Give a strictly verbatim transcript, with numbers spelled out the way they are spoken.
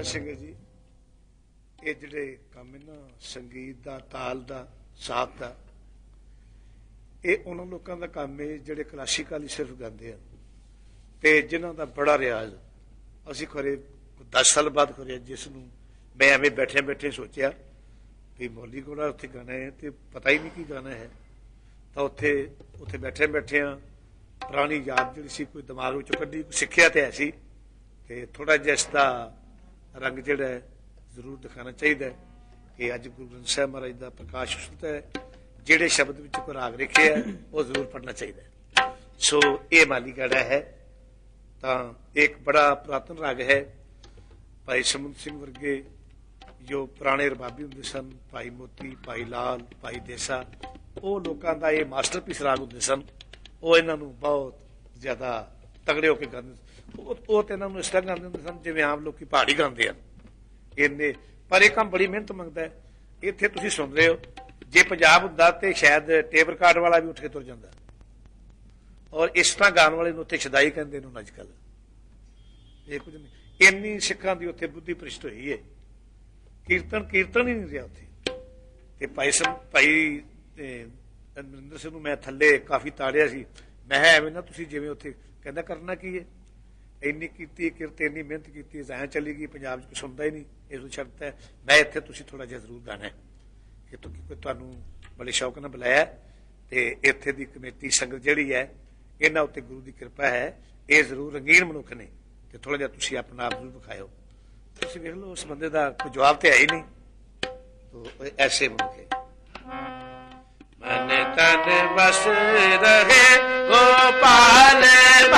ਸਿੰਘ ਜੀ, ਇਹ ਜਿਹੜੇ ਕੰਮ ਹੈ ਨਾ ਸੰਗੀਤ ਦਾ, ਤਾਲ ਦਾ, ਸਾਥ ਦਾ, ਇਹ ਉਹਨਾਂ ਲੋਕਾਂ ਦਾ ਕੰਮ ਹੈ ਜਿਹੜੇ ਕਲਾਸੀਕਲ ਹੀ ਸਿਰਫ ਗਾਉਂਦੇ ਹਨ ਤੇ ਜਿਨ੍ਹਾਂ ਦਾ ਬੜਾ ਰਿਆਜ਼। ਅਸੀਂ ਖਰੇ ਦਸ ਸਾਲ ਬਾਅਦ ਖਰੇ ਜਿਸ ਨੂੰ ਮੈਂ ਐਵੇਂ ਬੈਠੇ ਬੈਠੇ ਸੋਚਿਆ ਵੀ ਮੌਲੀ ਕੋਲ ਉੱਥੇ ਗਾਣਾ ਹੈ ਤੇ ਪਤਾ ਹੀ ਨਹੀਂ ਕੀ ਗਾਣਾ ਹੈ, ਤਾਂ ਉੱਥੇ ਉੱਥੇ ਬੈਠੇ ਬੈਠਿਆਂ ਪੁਰਾਣੀ ਯਾਦ ਜਿਹੜੀ ਸੀ ਕੋਈ ਦਿਮਾਗ ਵਿੱਚੋਂ ਕੱਢੀ, ਸਿੱਖਿਆ ਤੇ ਐਸੀ ਤੇ ਥੋੜਾ ਜਿਹਾ ਇਸ ਦਾ ਰੰਗ ਜਿਹੜਾ ਹੈ ਜ਼ਰੂਰ ਦਿਖਾਉਣਾ ਚਾਹੀਦਾ ਹੈ ਕਿ ਅੱਜ ਗੁਰੂ ਗ੍ਰੰਥ ਸਾਹਿਬ ਮਹਾਰਾਜ ਦਾ ਪ੍ਰਕਾਸ਼ ਉਤਸਵ ਹੈ, ਜਿਹੜੇ ਸ਼ਬਦ ਵਿੱਚ ਕੋਈ ਰਾਗ ਲਿਖਿਆ ਉਹ ਜ਼ਰੂਰ ਪੜ੍ਹਨਾ ਚਾਹੀਦਾ ਹੈ। ਸੋ ਇਹ ਮਾਲੀ ਗਾੜਾ ਹੈ ਤਾਂ ਇੱਕ ਬੜਾ ਪੁਰਾਤਨ ਰਾਗ ਹੈ। ਭਾਈ ਸਮੁੰਦਰ ਸਿੰਘ ਵਰਗੇ ਜੋ ਪੁਰਾਣੇ ਰਬਾਬੀ ਹੁੰਦੇ ਸਨ, ਭਾਈ ਮੋਤੀ, ਭਾਈ ਲਾਲ, ਭਾਈ ਦੇਸਾ, ਉਹ ਲੋਕਾਂ ਦਾ ਇਹ ਮਾਸਟਰਪੀਸ ਰਾਗ ਹੁੰਦੇ ਸਨ। ਉਹ ਇਹਨਾਂ ਨੂੰ ਬਹੁਤ ਜ਼ਿਆਦਾ ਤਗੜੇ ਹੋ ਕੇ ਗਾਉਂਦੇ, ਉਹ ਤੇ ਇਹਨਾਂ ਨੂੰ ਇਸ ਤਰ੍ਹਾਂ ਗਾਉਂਦੇ ਹੁੰਦੇ ਸਨ ਜਿਵੇਂ ਆਮ ਲੋਕੀ ਪਹਾੜੀ ਗਾਉਂਦੇ ਹਨ ਇੰਨੇ। ਪਰ ਇਹ ਕੰਮ ਬੜੀ ਮਿਹਨਤ ਮੰਗਦਾ ਹੈ। ਇੱਥੇ ਤੁਸੀਂ ਸੁਣ ਰਹੇ ਹੋ, ਜੇ ਪੰਜਾਬ ਹੁੰਦਾ ਤੇ ਸ਼ਾਇਦ ਟੇਪ ਰਿਕਾਰਡ ਵਾਲਾ ਵੀ ਉੱਠ ਕੇ ਤੁਰ ਜਾਂਦਾ। ਔਰ ਇਸ ਤਰ੍ਹਾਂ ਗਾਉਣ ਵਾਲੇ ਨੂੰ ਉੱਥੇ ਸ਼ਦਾਈ ਕਹਿੰਦੇ ਨੇ ਅੱਜ ਕੱਲ। ਇਹ ਕੁਝ ਨਹੀਂ, ਇੰਨੀ ਸਿੱਖਾਂ ਦੀ ਉੱਥੇ ਬੁੱਧੀ ਭ੍ਰਿਸ਼ਟ ਹੋਈ ਹੈ, ਕੀਰਤਨ ਕੀਰਤਨ ਹੀ ਨਹੀਂ ਰਿਹਾ ਉੱਥੇ। ਤੇ ਭਾਈ ਸਮ ਭਾਈ ਅਮਰਿੰਦਰ ਸਿੰਘ ਨੂੰ ਮੈਂ ਥੱਲੇ ਕਾਫੀ ਤਾੜਿਆ ਸੀ, ਮੈਂ ਕਿਹਾ ਐਵੇਂ ਨਾ ਤੁਸੀਂ ਜਿਵੇਂ ਉੱਥੇ ਕਹਿੰਦਾ ਕਰਨਾ ਕੀ ਹੈ, ਇੰਨੀ ਕੀਤੀ ਕਿਰਤ, ਇੰਨੀ ਮਿਹਨਤ ਕੀਤੀ, ਜ਼ਾਇਆ ਚਲੀ ਗਈ, ਪੰਜਾਬ 'ਚ ਕੁਛ ਸੁਣਦਾ ਹੀ ਨਹੀਂ, ਇਸ ਨੂੰ ਸ਼ਰਤ ਹੈ। ਮੈਂ ਇੱਥੇ ਤੁਸੀਂ ਥੋੜ੍ਹਾ ਜਿਹਾ ਜ਼ਰੂਰ ਗਾਣਾ ਹੈ ਕਿ ਤੁਹਾਨੂੰ ਬੜੇ ਸ਼ੌਕ ਨਾਲ ਬੁਲਾਇਆ ਤੇ ਇੱਥੇ ਦੀ ਕਮੇਟੀ ਸੰਗਤ ਜਿਹੜੀ ਹੈ ਇਹਨਾਂ ਉੱਤੇ ਗੁਰੂ ਦੀ ਕਿਰਪਾ ਹੈ। ਇਹ ਜ਼ਰੂਰ ਰੰਗੀਨ ਮਨੁੱਖ ਨੇ ਤੇ ਥੋੜ੍ਹਾ ਜਿਹਾ ਤੁਸੀਂ ਆਪਣਾ ਆਪ ਜ਼ਰੂਰ ਵਿਖਾਇਓ। ਤੁਸੀਂ ਵੇਖ ਲਓ ਉਸ ਬੰਦੇ ਦਾ ਕੋਈ ਜਵਾਬ ਤੇ ਹੈ ਹੀ ਨਹੀਂ। ਐਸੇ ਮਨੁੱਖ ਹੈ। ਮਨ ਤਨ ਬਸ ਰਹੇ ਗੋਪਾਲ